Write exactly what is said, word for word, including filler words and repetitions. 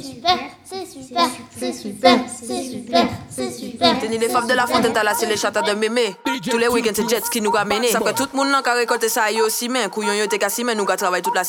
super, c'est super, c'est super, c'est super, c'est super. Tenez les femmes de la fontaine, t'as lassé les chatas de mémé. Tous les week-ends, c'est jet ski nous a mené. Ça fait tout le monde n'a qu'à récolter ça, yo aussi, mais couillon yo t'es qu'à si, mais nous qu'à travailler toute la